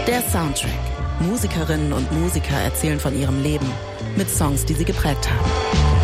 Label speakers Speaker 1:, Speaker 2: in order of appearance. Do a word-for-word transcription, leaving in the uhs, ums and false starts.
Speaker 1: Der Soundtrack. Musikerinnen und Musiker erzählen von ihrem Leben mit Songs, die sie geprägt haben.